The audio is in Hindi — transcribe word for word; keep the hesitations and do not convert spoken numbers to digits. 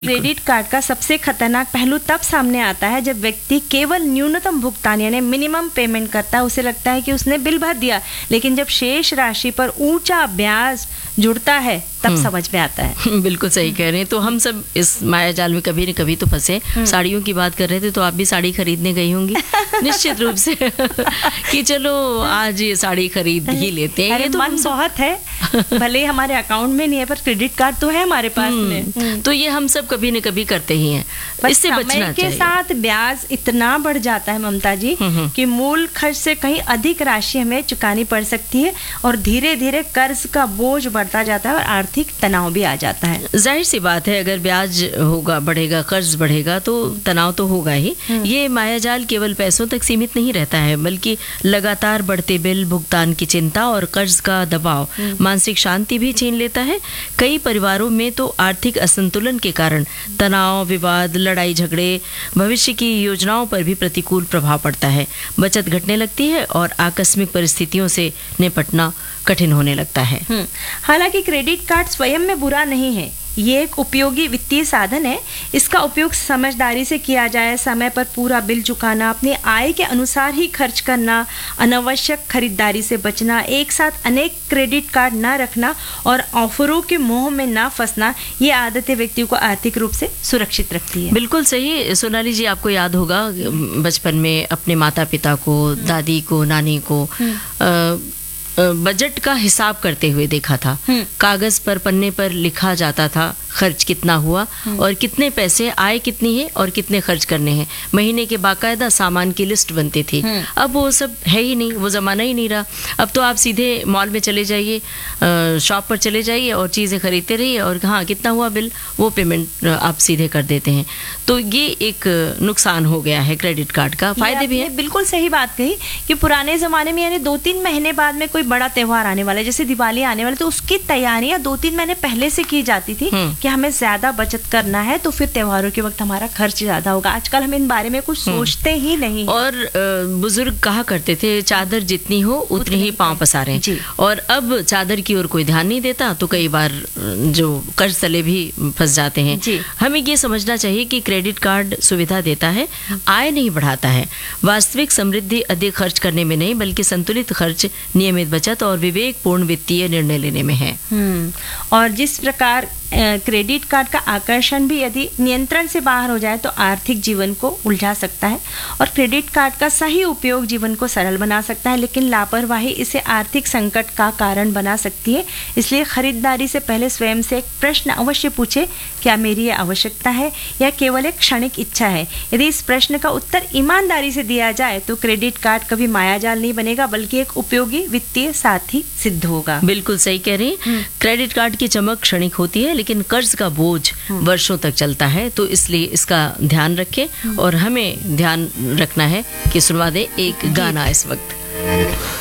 क्रेडिट कार्ड का सबसे खतरनाक पहलू तब सामने आता है जब व्यक्ति केवल न्यूनतम भुगतान यानी मिनिमम पेमेंट करता है। उसे लगता है कि उसने बिल भर दिया, लेकिन जब शेष राशि पर ऊंचा ब्याज जुड़ता है तब समझ में आता है। बिल्कुल सही कह रहे हैं। तो हम सब इस माया जाल में कभी न कभी तो फंसे। साड़ियों की बात कर रहे थे तो आप भी साड़ी खरीदने गई होंगी निश्चित रूप से कि चलो आज ये साड़ी खरीद ही लेते हैं। अरे तो मन बहुत है, भले हमारे अकाउंट में नहीं है पर क्रेडिट कार्ड तो है हमारे पास में। तो ये हम सब कभी न कभी करते ही हैं। इससे बचना चाहिए। के साथ ब्याज इतना बढ़ जाता है ममता जी कि मूल खर्च से कहीं अधिक राशि हमें चुकानी पड़ सकती है और धीरे धीरे कर्ज का बोझ बढ़ता जाता है और आर्थिक तनाव भी आ जाता है। जाहिर सी बात है, अगर ब्याज होगा बढ़ेगा, कर्ज बढ़ेगा तो तनाव तो होगा ही। ये मायाजाल केवल पैसों तक सीमित नहीं रहता है, बल्कि लगातार बढ़ते बिल, भुगतान की चिंता और कर्ज का दबाव मानसिक शांति भी छीन लेता है। कई परिवारों में तो आर्थिक असंतुलन के कारण तनाव, विवाद, लड़ाई झगड़े, भविष्य की योजनाओं पर भी प्रतिकूल प्रभाव पड़ता है। बचत घटने लगती है और आकस्मिक परिस्थितियों से निपटना कठिन होने लगता है। हालांकि क्रेडिट कार्ड स्वयं में बुरा नहीं है, ये एक उपयोगी वित्तीय साधन है। इसका उपयोग समझदारी से किया जाए, समय पर पूरा बिल चुकाना, अपनी आय के अनुसार ही खर्च करना, अनावश्यक खरीदारी से बचना, एक साथ अनेक क्रेडिट कार्ड ना रखना और ऑफरों के मोह में ना फंसना, ये आदतें व्यक्ति को आर्थिक रूप से सुरक्षित रखती है। बिल्कुल सही। सोनाली जी, आपको याद होगा बचपन में अपने माता पिता को, दादी को, नानी को आ, बजट का हिसाब करते हुए देखा था। कागज पर, पन्ने पर लिखा जाता था खर्च कितना हुआ और कितने पैसे, आय कितनी है और कितने खर्च करने हैं। महीने के बाकायदा सामान की लिस्ट बनती थी। अब वो सब है ही नहीं, वो ज़माना ही नहीं रहा। अब तो आप सीधे मॉल में चले जाइए, शॉप पर चले जाइए और चीज़ें खरीदते रहिए और हाँ कितना हुआ बिल, वो पेमेंट आप सीधे कर देते हैं। तो ये एक नुकसान हो गया है क्रेडिट कार्ड का। फायदे भी है। बिल्कुल सही बात कही कि पुराने ज़माने में यानी दो तीन महीने बाद में कोई बड़ा त्यौहार आने वाला है, जैसे दिवाली आने वाला, तो उसकी तैयारियां दो तीन महीने पहले से की जाती थी कि हमें ज्यादा बचत करना है तो फिर त्योहारों के वक्त हमारा खर्च ज्यादा होगा। आजकल हम इन बारे में कुछ सोचते ही नहीं। और बुजुर्ग कहा करते थे चादर जितनी हो उतनी ही पांव पसारें, और अब चादर की ओर कोई ध्यान नहीं देता तो कई बार जो कर्ज तले भी फंस जाते हैं। हमें ये समझना चाहिए कि क्रेडिट कार्ड सुविधा देता है, आय नहीं बढ़ाता है। वास्तविक समृद्धि अधिक खर्च करने में नहीं बल्कि संतुलित खर्च, नियमित बचत और विवेकपूर्ण वित्तीय निर्णय लेने में है। और जिस प्रकार क्रेडिट कार्ड का आकर्षण भी यदि नियंत्रण से बाहर हो जाए तो आर्थिक जीवन को उलझा सकता है, और क्रेडिट कार्ड का सही उपयोग जीवन को सरल बना सकता है, लेकिन लापरवाही इसे आर्थिक संकट का कारण बना सकती है। इसलिए खरीदारी से पहले स्वयं से एक प्रश्न अवश्य पूछे, क्या मेरी ये आवश्यकता है या केवल एक क्षणिक इच्छा है? यदि इस प्रश्न का उत्तर ईमानदारी से दिया जाए तो क्रेडिट कार्ड कभी मायाजाल नहीं बनेगा बल्कि एक उपयोगी वित्तीय साथी सिद्ध होगा। बिल्कुल सही कह रहे हैं। क्रेडिट कार्ड की चमक क्षणिक होती है लेकिन कर्ज का बोझ वर्षों तक चलता है। तो इसलिए इसका ध्यान रखें और हमें ध्यान रखना है कि सुनवा दे एक गाना इस वक्त।